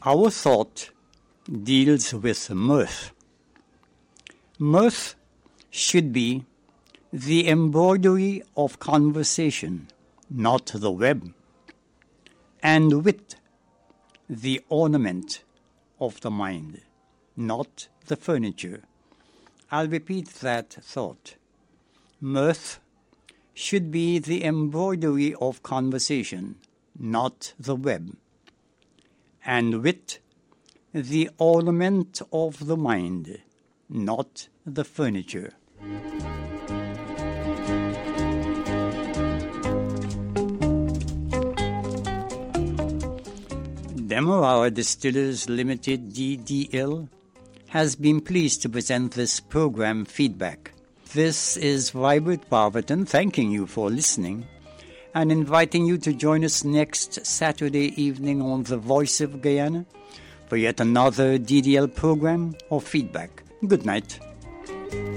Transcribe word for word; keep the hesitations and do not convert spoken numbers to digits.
Our thought deals with mirth. Mirth should be the embroidery of conversation, not the web, and wit the ornament of the mind, not the furniture. I'll repeat that thought. Mirth should be the embroidery of conversation, not the web, and wit the ornament of the mind, not the furniture. Demerara Distillers Limited D D L has been pleased to present this program feedback. This is Vibert Parvatan thanking you for listening and inviting you to join us next Saturday evening on The Voice of Guyana for yet another D D L program or feedback. Good night.